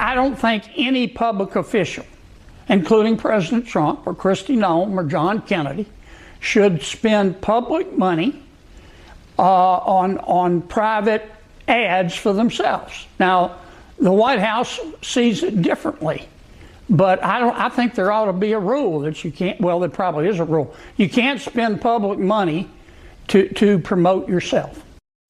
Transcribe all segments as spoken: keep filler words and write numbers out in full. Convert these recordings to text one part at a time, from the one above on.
I don't think any public official, including President Trump or Kristi Noem or John Kennedy, should spend public money uh, on on private ads for themselves. Now, the White House sees it differently, but I don't. I think there ought to be a rule that you can't. Well, there probably is a rule. You can't spend public money to to promote yourself.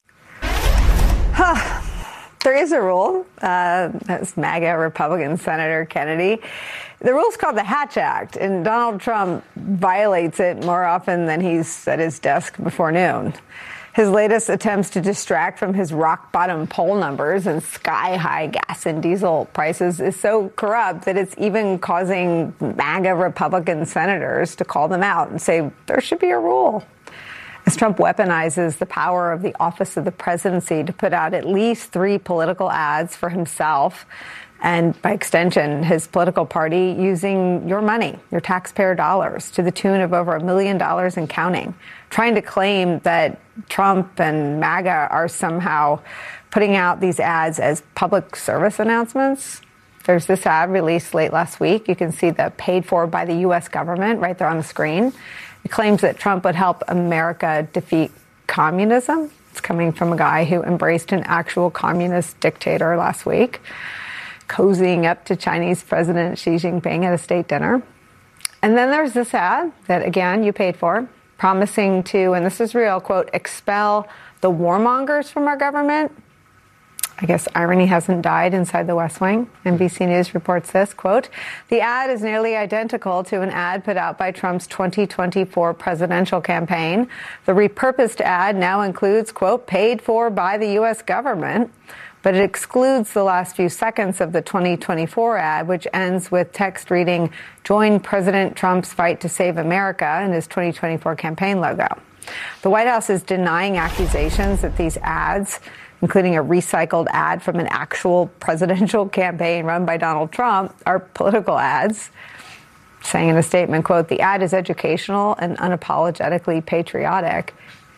Huh. There is a rule. Uh, that's MAGA Republican Senator Kennedy. The rule's called the Hatch Act, and Donald Trump violates it more often than he's at his desk before noon. His latest attempts to distract from his rock-bottom poll numbers and sky-high gas and diesel prices is so corrupt that it's even causing MAGA Republican senators to call them out and say there should be a rule. As Trump weaponizes the power of the office of the presidency to put out at least three political ads for himself and, by extension, his political party, using your money, your taxpayer dollars, to the tune of over a million dollars and counting, trying to claim that Trump and MAGA are somehow putting out these ads as public service announcements. There's this ad released late last week. You can see the paid for by the U S government right there on the screen. It claims that Trump would help America defeat communism. It's coming from a guy who embraced an actual communist dictator last week, cozying up to Chinese President Xi Jinping at a state dinner. And then there's this ad that, again, you paid for, promising to, and this is real, quote, expel the warmongers from our government. I guess irony hasn't died inside the West Wing. N B C News reports this, quote, the ad is nearly identical to an ad put out by Trump's twenty twenty-four presidential campaign. The repurposed ad now includes, quote, paid for by the U S government, but it excludes the last few seconds of the twenty twenty-four ad, which ends with text reading, join President Trump's fight to save America, and his twenty twenty-four campaign logo. The White House is denying accusations that these ads, including a recycled ad from an actual presidential campaign run by Donald Trump, are political ads, saying in a statement, quote, the ad is educational and unapologetically patriotic.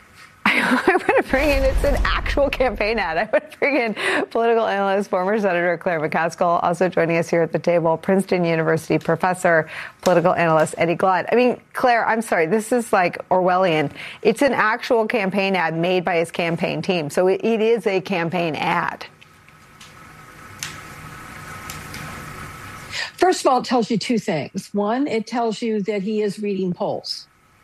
I want to bring in, it's an actual campaign ad. I want to bring in political analyst, former Senator Claire McCaskill, also joining us here at the table, Princeton University professor, political analyst Eddie Glaude. I mean, Claire, I'm sorry, this is like Orwellian. It's an actual campaign ad made by his campaign team. So it, it is a campaign ad. First of all, it tells you two things. One, it tells you that he is reading polls.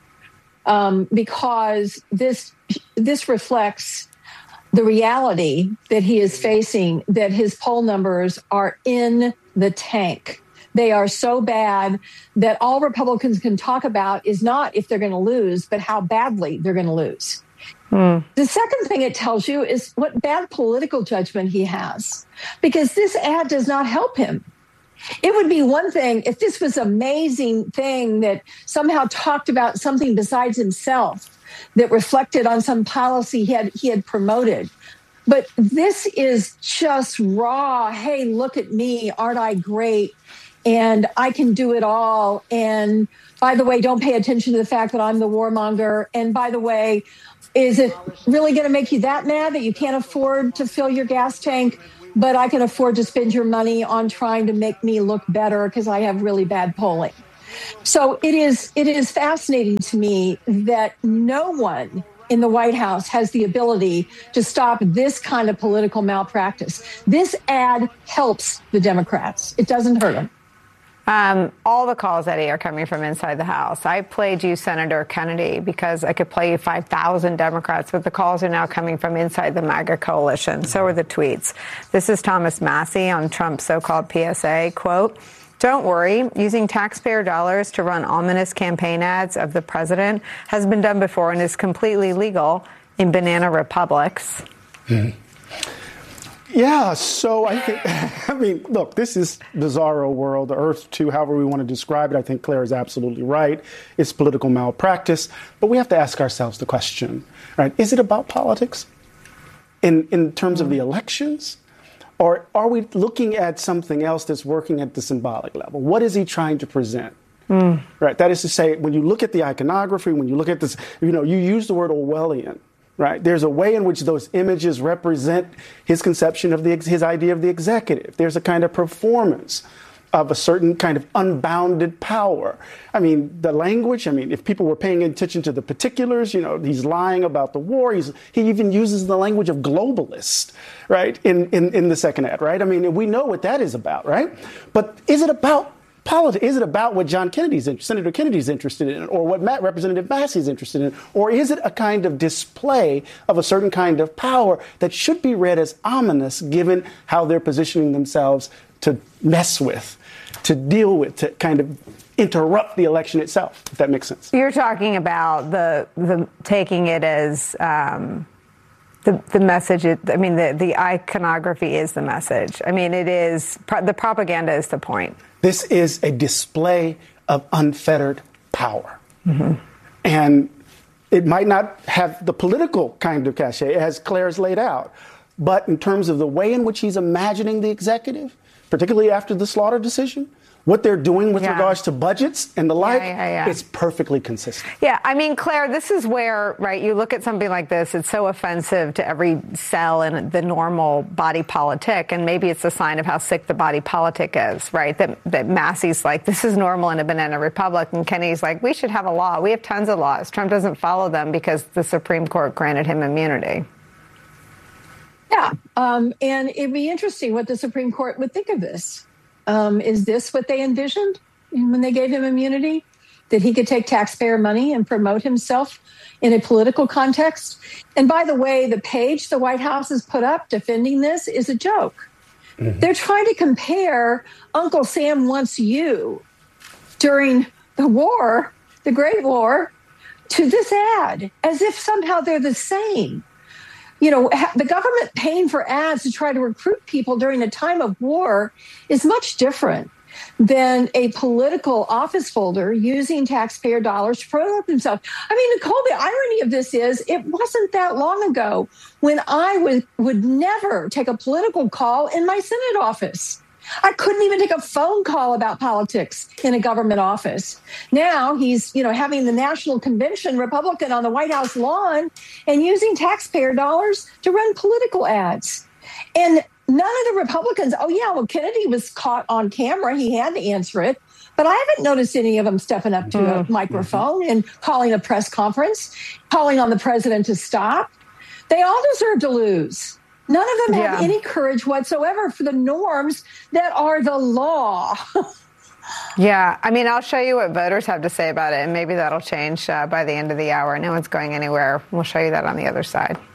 Um, because this this reflects the reality that he is facing, that his poll numbers are in the tank. They are so bad that all Republicans can talk about is not if they're going to lose, but how badly they're going to lose. Hmm. The second thing it tells you is what bad political judgment he has, because this ad does not help him. It would be one thing if this was an amazing thing that somehow talked about something besides himself, that reflected on some policy he had he had promoted. But this is just raw, hey, look at me, aren't I great? And I can do it all. And by the way, don't pay attention to the fact that I'm the warmonger. And by the way, is it really going to make you that mad that you can't afford to fill your gas tank? But I can afford to spend your money on trying to make me look better because I have really bad polling. So it is it is fascinating to me that no one in the White House has the ability to stop this kind of political malpractice. This ad helps the Democrats. It doesn't hurt them. Um, all the calls, Eddie, are coming from inside the House. I played you Senator Kennedy because I could play you five thousand Democrats, but the calls are now coming from inside the MAGA coalition. So are the tweets. This is Thomas Massie on Trump's so-called P S A, quote, don't worry, using taxpayer dollars to run ominous campaign ads of the president has been done before and is completely legal in banana republics. Mm-hmm. Yeah, so I think, I mean, look, this is bizarro world, Earth two, however we want to describe it. I think Claire is absolutely right. It's political malpractice. But we have to ask ourselves the question, right? Is it about politics in, in terms of the elections? Or are we looking at something else that's working at the symbolic level? What is he trying to present? Mm. Right. That is to say, when you look at the iconography, when you look at this, you know, you use the word Orwellian. right? There's a way in which those images represent his conception of the his idea of the executive. There's a kind of performance of a certain kind of unbounded power. I mean, the language, I mean, if people were paying attention to the particulars, you know, he's lying about the war. He's, he even uses the language of globalist, right, in, in, in the second ad, right? I mean, we know what that is about, right? But is it about politics? Is it about what John Kennedy's, Senator Kennedy's interested in, or what Matt, Representative Massey's interested in? Or is it a kind of display of a certain kind of power that should be read as ominous, given how they're positioning themselves to mess with, to deal with, to kind of interrupt the election itself, if that makes sense? You're talking about the the taking it as um, the the message. It, I mean, the the iconography is the message. I mean, it is the propaganda is the point. This is a display of unfettered power, mm-hmm. and it might not have the political kind of cachet as Claire's laid out, but in terms of the way in which he's imagining the executive, particularly after the Slaughter decision, what they're doing with yeah. regards to budgets and the like, yeah, yeah, yeah. it's perfectly consistent. Yeah, I mean, Claire, this is where, right, you look at something like this, it's so offensive to every cell in the normal body politic, and maybe it's a sign of how sick the body politic is, right? That, that Massey's like, this is normal in a banana republic, and Kennedy's like, we should have a law. We have tons of laws. Trump doesn't follow them because the Supreme Court granted him immunity. Yeah, um, and it'd be interesting what the Supreme Court would think of this. Um, is this what they envisioned when they gave him immunity? That he could take taxpayer money and promote himself in a political context? And by the way, the page the White House has put up defending this is a joke. Mm-hmm. They're trying to compare Uncle Sam Wants You during the war, the Great War, to this ad, as if somehow they're the same. You know, the government paying for ads to try to recruit people during a time of war is much different than a political office holder using taxpayer dollars to promote themselves. I mean, Nicole, the irony of this is it wasn't that long ago when I would, would never take a political call in my Senate office. I couldn't even take a phone call about politics in a government office. Now he's, you know, having the national convention Republican on the White House lawn and using taxpayer dollars to run political ads. And none of the Republicans, oh, yeah, well, Kennedy was caught on camera. He had to answer it. But I haven't noticed any of them stepping up to mm-hmm. a microphone and calling a press conference, calling on the president to stop. They all deserve to lose. None of them have yeah. any courage whatsoever for the norms that are the law. Yeah, I mean, I'll show you what voters have to say about it, and maybe that'll change uh, by the end of the hour. No one's going anywhere. We'll show you that on the other side.